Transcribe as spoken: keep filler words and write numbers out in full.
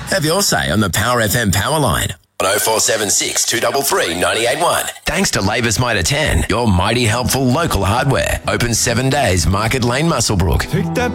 Have your say on the Power F M Power Line. oh four seven six, two three three, nine eight one. Thanks to Labour's Mitre ten, your mighty helpful local hardware. Open seven days, Market Lane, Muswellbrook.